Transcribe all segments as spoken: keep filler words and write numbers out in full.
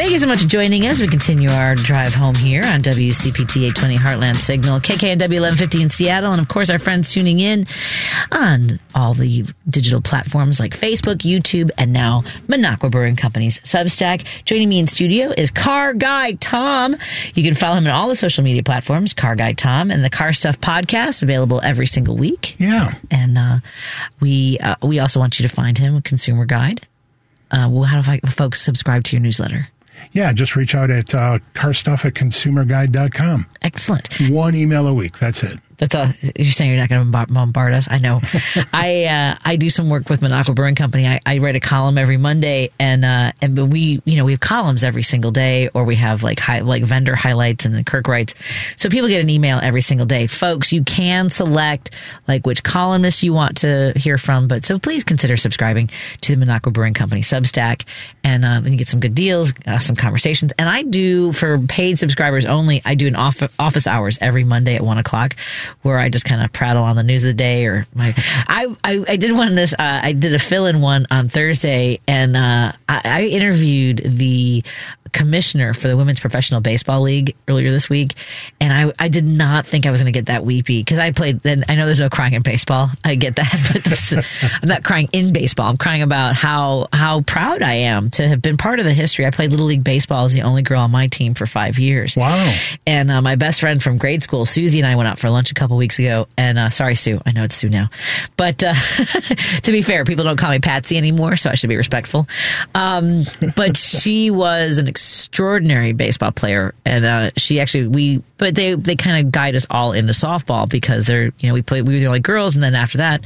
Thank you so much for joining us. We continue our drive home here on W C P T eight twenty Heartland Signal, K K N W eleven fifty in Seattle, and of course our friends tuning in on all the digital platforms like Facebook, YouTube, and now Minocqua Brewing Company's Substack. Joining me in studio is Car Guy Tom. You can follow him on all the social media platforms, Car Guy Tom, and the Car Stuff podcast, available every single week. Yeah. And uh, we uh, we also want you to find him, Consumer Guide. Uh, well, how do I, folks subscribe to your newsletter? Yeah, just reach out at uh, carstuff at consumer guide dot com. Excellent. One email a week. That's it. That's all. You're saying you're not going to bombard us? I know. I uh, I do some work with Minocqua Brewing Company. I, I write a column every Monday, and uh, and we you know we have columns every single day, or we have like high, like vendor highlights and then Kirk writes. So people get an email every single day. Folks, you can select like which columnist you want to hear from, but so please consider subscribing to the Minocqua Brewing Company Substack, and uh, then you get some good deals, uh, some conversations. And I do for paid subscribers only. I do an off, office hours every Monday at one o'clock. Where I just kind of prattle on the news of the day, or my, I, I, I did one of this, uh, I did a fill-in one on Thursday, and uh, I, I interviewed the commissioner for the Women's Professional Baseball League earlier this week, and I, I did not think I was going to get that weepy, because I played, then I know there's no crying in baseball, I get that, but this, I'm not crying in baseball, I'm crying about how, how proud I am to have been part of the history. I played Little League Baseball as the only girl on my team for five years. Wow. And uh, my best friend from grade school, Susie, and I went out for lunch a couple weeks ago, and uh, sorry, Sue, I know it's Sue now, but uh, to be fair, people don't call me Patsy anymore, so I should be respectful. Um, but she was an extraordinary baseball player, and uh, she actually we but they they kind of guide us all into softball, because they're you know we played we were the only girls, and then after that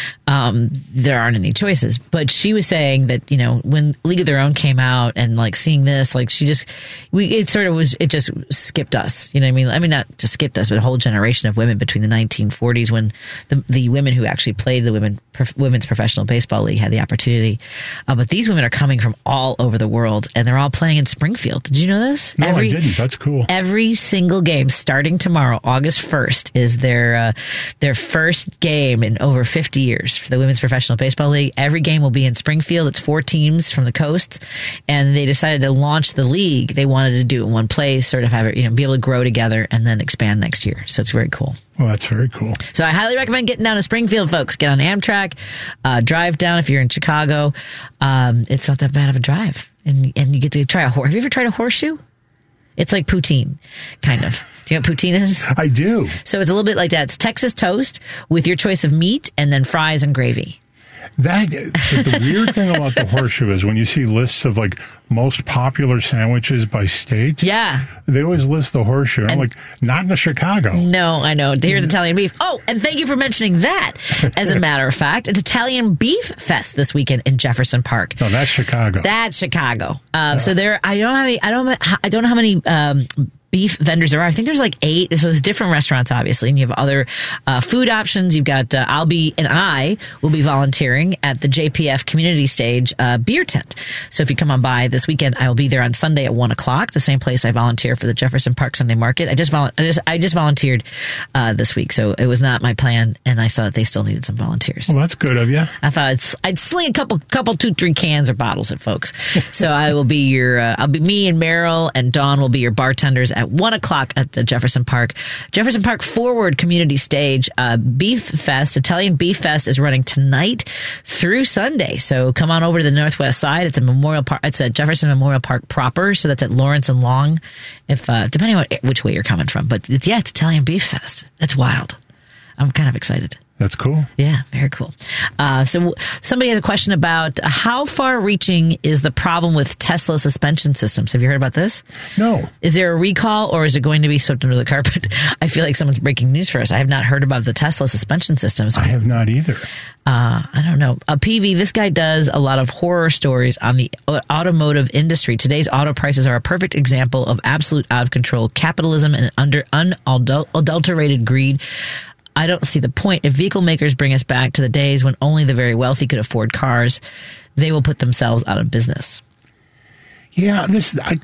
um, there aren't any choices. But she was saying that you know when League of Their Own came out, and like seeing this, like she just we it sort of was it just skipped us, you know what I mean? I mean not just skipped us, but a whole generation of women between the nineteen forties, when the the women who actually played the women prof, women's professional baseball league had the opportunity. Uh, but these women are coming from all over the world, and they're all playing in Springfield. Did you know this? No, every, I didn't. That's cool. Every single game starting tomorrow, August first, is their uh, their first game in over fifty years for the Women's Professional Baseball League. Every game will be in Springfield. It's four teams from the coast, and they decided to launch the league. They wanted to do it in one place, sort of have it, you know, be able to grow together and then expand next year. So it's very cool. Well, that's very cool. So I highly recommend getting down to Springfield, folks. Get on Amtrak, uh, drive down if you're in Chicago. Um, it's not that bad of a drive. And and you get to try a horse. Have you ever tried a horseshoe? It's like poutine, kind of. Do you know what poutine is? I do. So it's a little bit like that. It's Texas toast with your choice of meat and then fries and gravy. That the weird thing about the horseshoe is when you see lists of like most popular sandwiches by state. Yeah. They always list the horseshoe. And I'm like, not in Chicago. No, I know. Here's Italian beef. Oh, and thank you for mentioning that. As a matter of fact, it's Italian Beef Fest this weekend in Jefferson Park. No, that's Chicago. That's Chicago. Um, yeah. So there, I don't know how many. I don't. I don't know how many. Um, beef vendors there are. I think there's like eight. So it's different restaurants, obviously, and you have other uh, food options. You've got, uh, I'll be, and I will be volunteering at the J P F Community Stage uh, beer tent. So if you come on by this weekend, I will be there on Sunday at one o'clock, the same place I volunteer for the Jefferson Park Sunday Market. I just, vol- I just, I just volunteered uh, this week, so it was not my plan, and I saw that they still needed some volunteers. Well, that's good of you. I thought I'd, I'd sling a couple, couple, two, three cans or bottles at folks. So I will be your, uh, I'll be me and Meryl and Dawn will be your bartenders at one o'clock at the Jefferson Park. Jefferson Park Forward Community Stage uh, Beef Fest, Italian Beef Fest is running tonight through Sunday. So come on over to the northwest side. It's a Memorial Park. It's at Jefferson Memorial Park proper. So that's at Lawrence and Long, if uh, depending on which way you're coming from. But it's, yeah, it's Italian Beef Fest. That's wild. I'm kind of excited. That's cool. Yeah, very cool. Uh, so somebody has a question about how far-reaching is the problem with Tesla suspension systems. Have you heard about this? No. Is there a recall, or is it going to be swept under the carpet? I feel like someone's breaking news for us. I have not heard about the Tesla suspension systems. I have not either. Uh, I don't know. Uh, P V, this guy does a lot of horror stories on the automotive industry. Today's auto prices are a perfect example of absolute out-of-control capitalism and under unadulterated greed. I don't see the point. If vehicle makers bring us back to the days when only the very wealthy could afford cars, they will put themselves out of business. Yeah, this, I,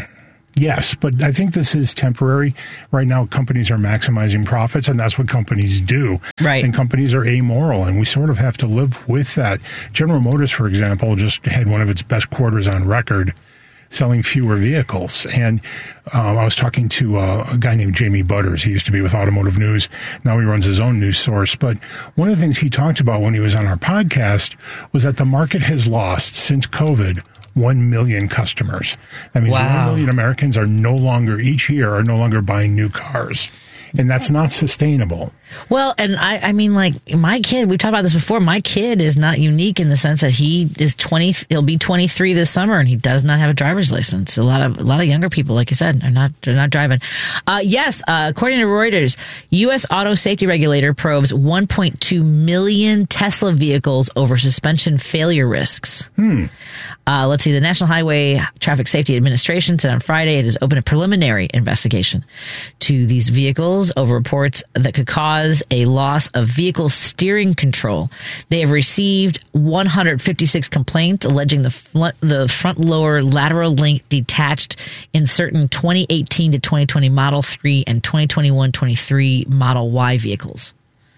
yes, but I think this is temporary. Right now, companies are maximizing profits, and that's what companies do. Right. And companies are amoral, and we sort of have to live with that. General Motors, for example, just had one of its best quarters on record selling fewer vehicles. And um, I was talking to uh, a guy named Jamie Butters. He used to be with Automotive News. Now he runs his own news source. But one of the things he talked about when he was on our podcast was that the market has lost, since COVID, one million customers. That means wow. one million Americans are no longer, each year, are no longer buying new cars. And that's not sustainable. Well, and I, I mean, like, my kid, we've talked about this before, my kid is not unique in the sense that he is twenty, he'll be twenty-three this summer, and he does not have a driver's license. A lot of, a lot of younger people, like you said, are not, are not driving. Uh, yes, uh, according to Reuters, U S auto safety regulator probes one point two million Tesla vehicles over suspension failure risks. Hmm. Uh, let's see, the National Highway Traffic Safety Administration said on Friday it has opened a preliminary investigation to these vehicles over reports that could cause a loss of vehicle steering control. They have received one hundred fifty-six complaints alleging the front, the front lower lateral link detached in certain twenty eighteen to twenty twenty Model three and twenty twenty-one twenty-three Model Y vehicles.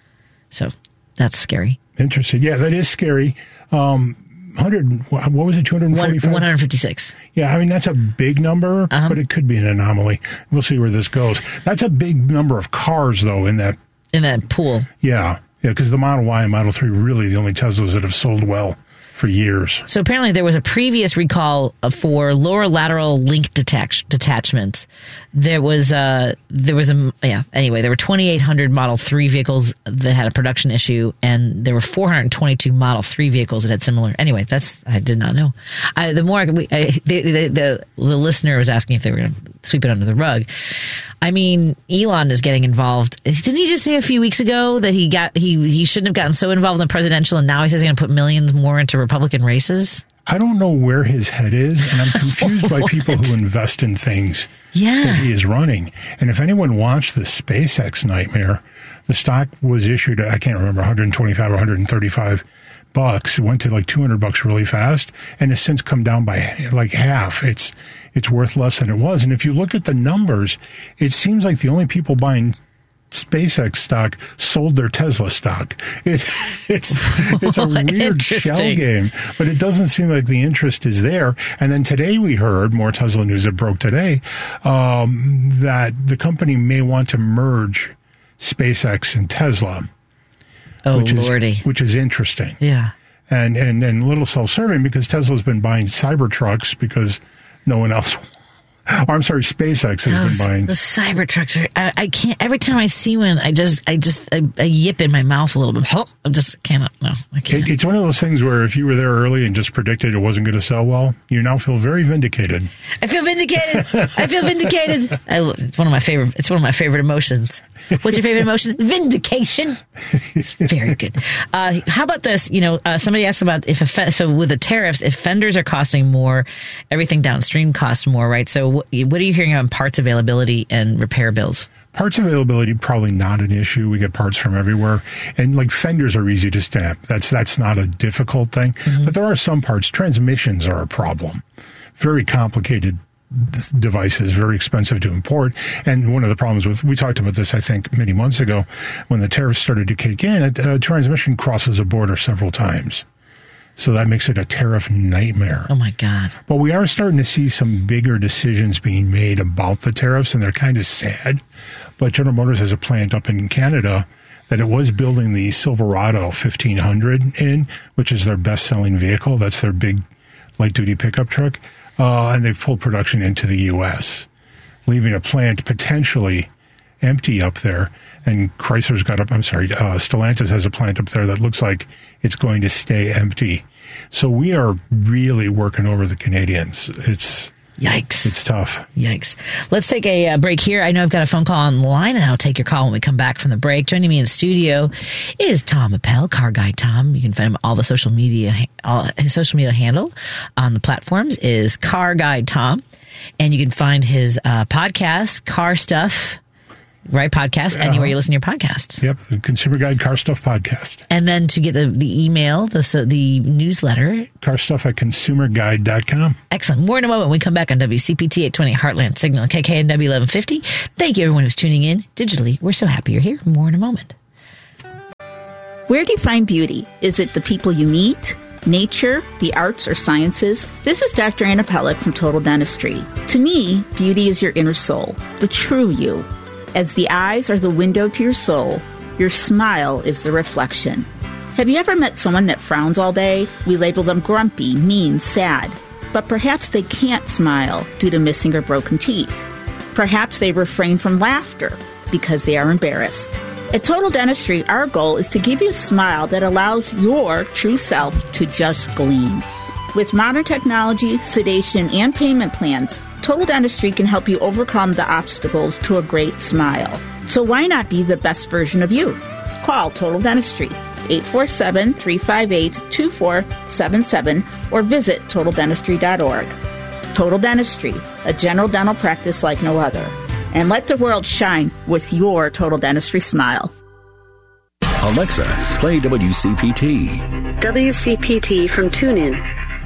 So that's scary. Interesting. Yeah, that is scary. Um, one hundred, what was it, two hundred forty-five? one hundred fifty-six. Yeah, I mean, that's a big number, uh-huh. but it could be an anomaly. We'll see where this goes. That's a big number of cars, though, in that in that pool. Yeah, yeah, because the Model Y and Model three are really the only Teslas that have sold well for years. So apparently there was a previous recall for lower lateral link detach- detachments. There was a, there was a, yeah, anyway, there were twenty-eight hundred Model three vehicles that had a production issue, and there were four hundred twenty-two Model three vehicles that had similar. Anyway, that's, I did not know. I, the more, we, I, the, the, the, the listener was asking if they were going to sweep it under the rug. I mean, Elon is getting involved. Didn't he just say a few weeks ago that he got he he shouldn't have gotten so involved in presidential, and now he says he's going to put millions more into Republican races? I don't know where his head is, and I'm confused by people who invest in things yeah. that he is running. And if anyone watched the SpaceX nightmare, the stock was issued at, I can't remember, one hundred twenty-five or one hundred thirty-five bucks. It went to like two hundred bucks really fast, and has since come down by like half. It's it's worth less than it was. And if you look at the numbers, it seems like the only people buying SpaceX stock sold their Tesla stock. It, it's it's a weird shell game, but it doesn't seem like the interest is there. And then today we heard, more Tesla news that broke today, um, that the company may want to merge SpaceX and Tesla. Oh, which Lordy. Is, which is interesting. Yeah. And, and, and a little self-serving because Tesla's been buying Cybertrucks because no one else... Or, I'm sorry, SpaceX has Those, been buying. The Cybertrucks are, I, I can't, every time I see one, I just, I just, I, I yip in my mouth a little bit. I just cannot, no, I can't. It, it's one of those things where if you were there early and just predicted it wasn't going to sell well, you now feel very vindicated. I feel vindicated. I feel vindicated. I, it's one of my favorite, it's one of my favorite emotions. What's your favorite emotion? Vindication. It's very good. Uh, how about this? You know, uh, somebody asked about if, a, so with the tariffs, if fenders are costing more, everything downstream costs more, right? So what, what are you hearing on parts availability and repair bills? Parts availability, probably not an issue. We get parts from everywhere. And like fenders are easy to stamp. That's, that's not a difficult thing. Mm-hmm. But there are some parts. Transmissions are a problem. Very complicated devices, very expensive to import. And one of the problems with, we talked about this, I think, many months ago, when the tariffs started to kick in, a, a transmission crosses a border several times. So that makes it a tariff nightmare. Oh, my God. But we are starting to see some bigger decisions being made about the tariffs, and they're kind of sad. But General Motors has a plant up in Canada that it was building the Silverado fifteen hundred in, which is their best-selling vehicle. That's their big light-duty pickup truck. Uh, and they've pulled production into the U S, leaving a plant potentially empty up there. And Chrysler's got up, I'm sorry, uh, Stellantis has a plant up there that looks like it's going to stay empty. So we are really working over the Canadians. It's Yikes. It's tough. Yikes. Let's take a uh, break here. I know I've got a phone call on the line, and I'll take your call when we come back from the break. Joining me in studio is Tom Appel, Car Guy Tom. You can find him all the social media, all, his social media handle on the platforms is Car Guy Tom. And you can find his uh, podcast, Car Stuff, right? Podcast, anywhere uh-huh. you listen to your podcasts. Yep, the Consumer Guide Car Stuff podcast. And then to get the, the email, the so the newsletter. Car Stuff at consumer guide dot com. Excellent. More in a moment when we come back on W C P T eight twenty Heartland Signal, K K N W eleven fifty. Thank you, everyone who's tuning in digitally. We're so happy you're here. More in a moment. Where do you find beauty? Is it the people you meet? nature, the arts, or sciences? This is Doctor Anna Pellick from Total Dentistry. To me, beauty is your inner soul, the true you. As the eyes are the window to your soul, your smile is the reflection. Have you ever met someone that frowns all day? We label them grumpy, mean, sad. But perhaps they can't smile due to missing or broken teeth. Perhaps they refrain from laughter because they are embarrassed. At Total Dentistry, our goal is to give you a smile that allows your true self to just gleam. With modern technology, sedation, and payment plans, Total Dentistry can help you overcome the obstacles to a great smile. So why not be the best version of you? Call Total Dentistry, eight four seven, three five eight, two four seven seven, or visit total dentistry dot org. Total Dentistry, a general dental practice like no other. And let the world shine with your Total Dentistry smile. Alexa, play W C P T. W C P T from TuneIn.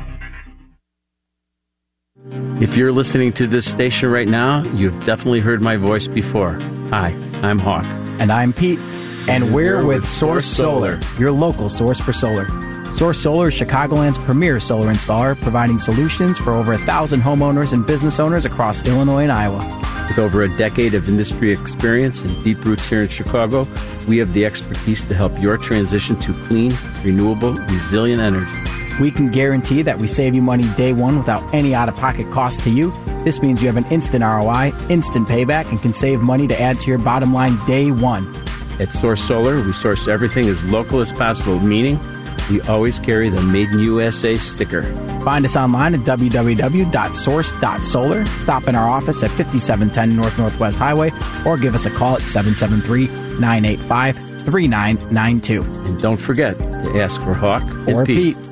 If you're listening to this station right now, you've definitely heard my voice before. Hi, I'm Hawk. And I'm Pete. And we're with Source Solar, your local source for solar. Source Solar is Chicagoland's premier solar installer, providing solutions for over a thousand homeowners and business owners across Illinois and Iowa. With over a decade of industry experience and deep roots here in Chicago, we have the expertise to help your transition to clean, renewable, resilient energy. We can guarantee that we save you money day one without any out-of-pocket cost to you. This means you have an instant R O I, instant payback, and can save money to add to your bottom line day one. At Source Solar, we source everything as local as possible, meaning we always carry the Made in U S A sticker. Find us online at w w w dot source dot solar. Stop in our office at fifty-seven ten North Northwest Highway or give us a call at seven seven three, nine eight five, three nine nine two. And don't forget to ask for Hawk or and Pete. Pete.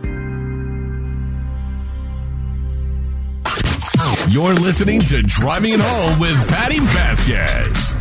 You're listening to Driving It Home with Patty Vasquez.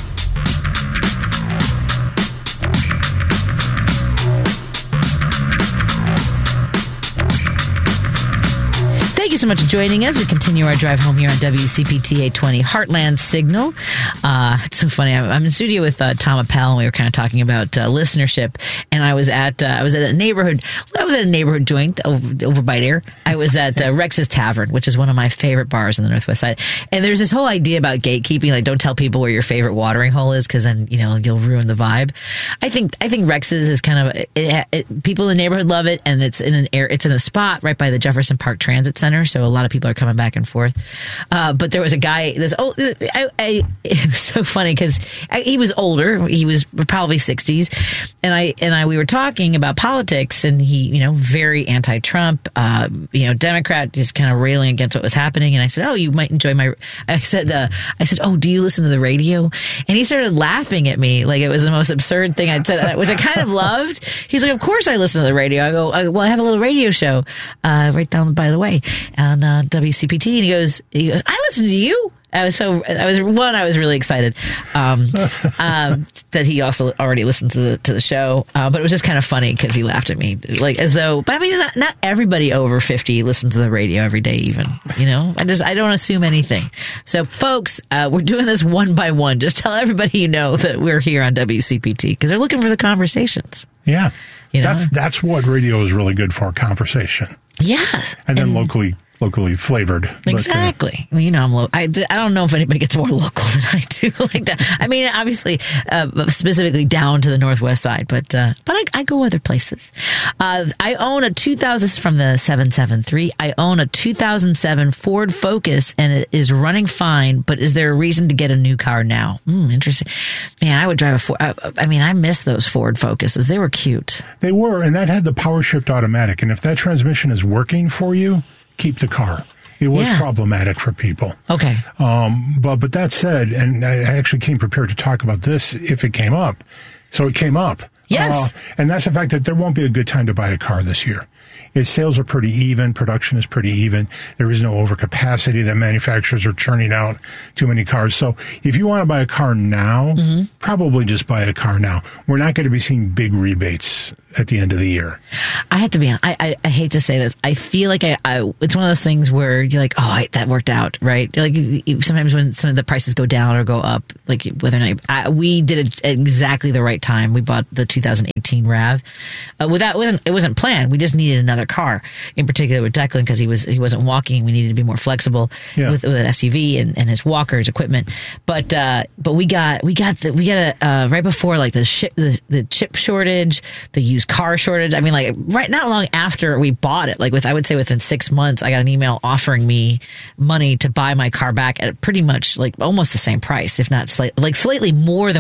Thank you so much for joining us. We continue our drive home here on W C P T eight twenty Heartland Signal. Uh, it's so funny. I'm, I'm in studio with uh, Tom Appel, and we were kind of talking about uh, listenership. And I was at uh, I was at a neighborhood. I was at a neighborhood joint over, over by there. I was at uh, Rex's Tavern, which is one of my favorite bars on the Northwest Side. And there's this whole idea about gatekeeping, like don't tell people where your favorite watering hole is, because then you know you'll ruin the vibe. I think I think Rex's is kind of it, it, people in the neighborhood love it, and it's in an air. It's in a spot right by the Jefferson Park Transit Center. So a lot of people are coming back and forth. Uh, but there was a guy, this, oh, I, I, it was so funny because he was older. He was probably sixties. And I, and I, we were talking about politics, and he, you know, very anti-Trump, uh, you know, Democrat, just kind of railing against what was happening. And I said, oh, you might enjoy my, I said, uh, I said, oh, do you listen to the radio? And he started laughing at me like it was the most absurd thing I'd said, which I kind of loved. He's like, of course I listen to the radio. I go, I, well, I have a little radio show, uh, right down by the way on uh, W C P T, and he goes, he goes, I listen to you. I was so, I was one, I was really excited um, um, that he also already listened to the to the show, uh, but it was just kind of funny because he laughed at me, like as though. But I mean, not, not everybody over fifty listens to the radio every day, even. You know, I just I don't assume anything. So, folks, uh, we're doing this one by one. Just tell everybody you know that we're here on W C P T because they're looking for the conversations. Yeah, you know? that's that's what radio is really good for, conversation. Yes, and then and, locally. locally flavored. Exactly. But, uh, well, you know, I'm lo- I, I don't know if anybody gets more local than I do like that. I mean, obviously, uh, specifically down to the Northwest Side, but, uh, but I, I go other places. Uh, I own a two thousand from the seven seven three. I own a two thousand seven Ford Focus and it is running fine, but is there a reason to get a new car now? Hmm, interesting. Man, I would drive a Ford. I, I mean, I miss those Ford Focuses. They were cute. They were, and that had the power shift automatic. And if that transmission is working for you, keep the car. It was yeah. problematic for people. Okay. Um, but but that said, and I actually came prepared to talk about this if it came up. So it came up. Yes. Uh, and that's the fact that there won't be a good time to buy a car this year. Its sales are pretty even. Production is pretty even. There is no overcapacity that manufacturers are churning out too many cars. So if you want to buy a car now, mm-hmm. probably just buy a car now. We're not going to be seeing big rebates at the end of the year. I have to be honest. I, I, I hate to say this. I feel like I, I it's one of those things where you're like, oh, I, that worked out, right? Like sometimes when some of the prices go down or go up, like whether or not I, we did it at exactly the right time. We bought the two thousand eighteen RAV. Uh, without, it wasn't, it wasn't planned. We just needed another car, in particular with Declan, because he was he wasn't walking. We needed to be more flexible Yeah. with, with an S U V and, and his walker, his equipment. But uh, but we got we got the, we got a uh, right before like the ship the, the chip shortage, the used car shortage. I mean, like right not long after we bought it, like with I would say within six months, I got an email offering me money to buy my car back at pretty much like almost the same price, if not slight, like slightly more than